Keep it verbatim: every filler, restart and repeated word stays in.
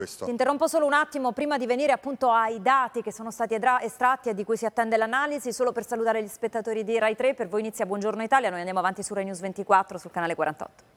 questo. Ti interrompo solo un attimo prima di venire appunto ai dati che sono stati estratti e di cui si attende l'analisi, solo per salutare gli spettatori di Rai tre. Per voi inizia Buongiorno Italia, noi andiamo avanti su Rai News ventiquattro sul canale quarantotto.